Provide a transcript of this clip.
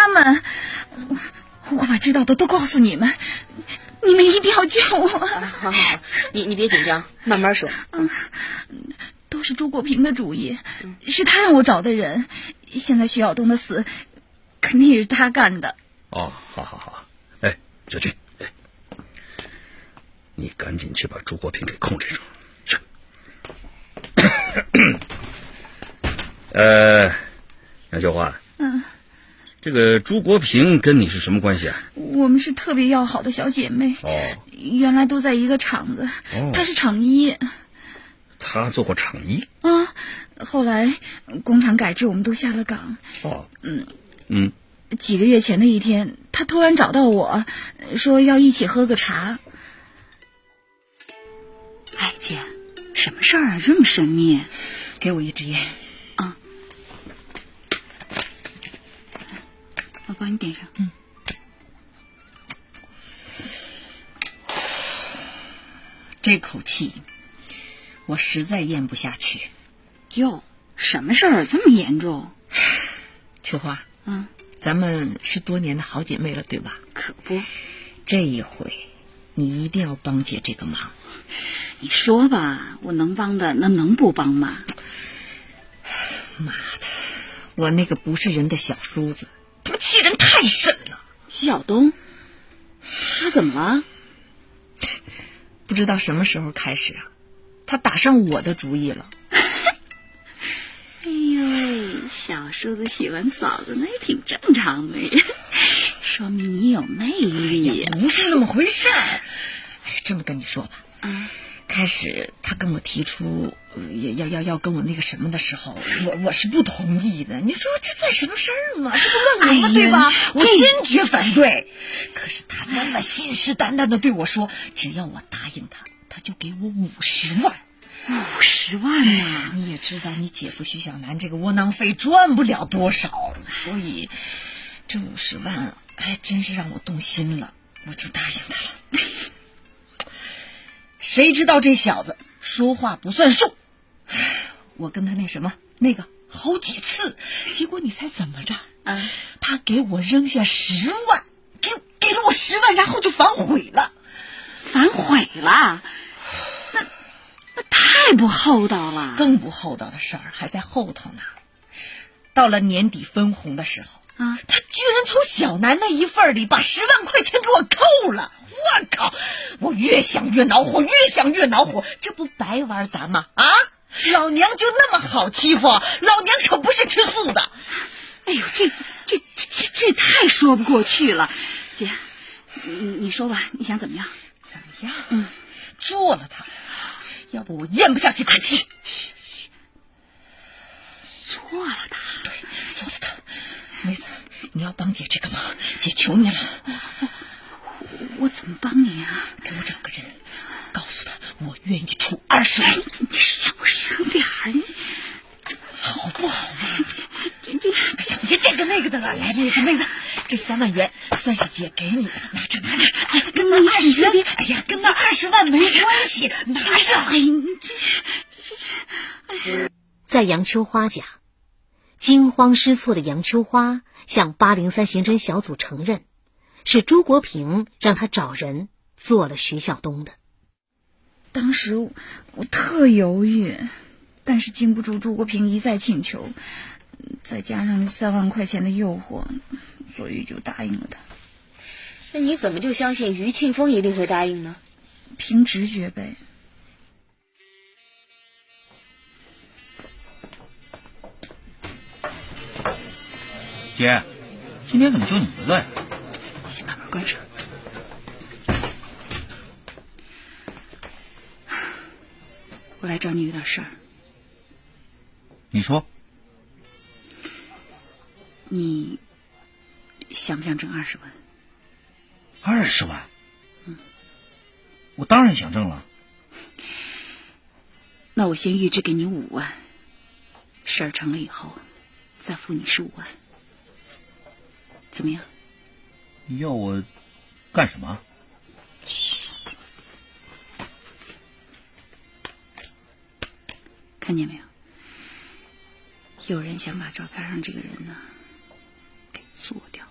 他们，我把知道的都告诉你们，你们一定要救我。 好，你别紧张，慢慢说。 都是朱国平的主意，是他让我找的人。现在徐晓东的死，肯定也是他干的。 哦，好，哎，小军，你赶紧去把朱国平给控制住。去。杨秀花，这个朱国平跟你是什么关系啊？ 我们是特别要好的小姐妹。 哦， 原来都在一个厂子，她是厂医。 他做过厂医啊，后来工厂改制，我们都下了岗。 哦， 几个月前的一天，他突然找到我，说要一起喝个茶。 哎，姐，什么事儿啊？这么神秘？ 给我一支烟啊，我帮你点上。 这口气我实在咽不下去。 哟，什么事儿这么严重？ 秋花，咱们是多年的好姐妹了，对吧？ 可不， 这一回你一定要帮姐这个忙。 你说吧，我能帮的那能不帮吗？ 妈的，我那个不是人的小叔子，他欺人太甚了。 徐晓东，他怎么了？ 不知道什么时候开始啊，他打上我的主意了。 哎呦喂，小叔子喜欢嫂子那也挺正常的，说明你有魅力。 不是那么回事儿。哎，这么跟你说吧，开始他跟我提出要跟我那个什么的时候，我是不同意的。你说这算什么事儿吗？这不问我吗？对吧？我坚决反对。可是他那么信誓旦旦的对我说，只要我答应他，他就给我50万。 50万呐！ 你也知道，你姐夫徐小楠这个窝囊废赚不了多少，所以这50万还真是让我动心了，我就答应他了。谁知道这小子说话不算数，我跟他那个好几次，结果你猜怎么着？他给我扔下10万，给了我10万，然后就反悔了。 反悔了？那太不厚道了。 更不厚道的事儿还在后头呢。到了年底分红的时候，他居然从小南那一份里把10万块钱给我扣了。我靠！我越想越恼火，这不白玩咱吗？老娘就那么好欺负？老娘可不是吃素的。 哎呦，这太说不过去了。姐，你说吧，你想怎么样？ 怎么样？做了他，要不我咽不下这口气。 做了他？ 对，做了他。妹子，你要帮姐这个忙，姐求你了。 我怎么帮你啊？ 给我找个人，告诉他我愿意出20万。 你小声点儿，你好不好嘛？哎呀，别这个那个的了。来，妹子，这3万元算是姐给你的，拿着。哎，跟那20万，哎呀，跟那20万没关系，拿着。哎，你这， 在杨秋花家，惊慌失措的杨秋花向803刑侦小组承认，是朱国平让他找人做了徐晓东的。 当时我特犹豫，但是经不住朱国平一再请求，再加上那3万块钱的诱惑，所以就答应了他。 那你怎么就相信于庆峰一定会答应呢？ 凭直觉呗。 姐，今天怎么就你一个呀？ 先慢慢观察。我来找你有点事儿。 你说。 你想不想挣20万 ？20万？我当然想挣了。 那我先预支给你5万，事儿成了以后再付你15万，怎么样？ 你要我干什么？ 看见没有？有人想把照片上这个人呢给做掉。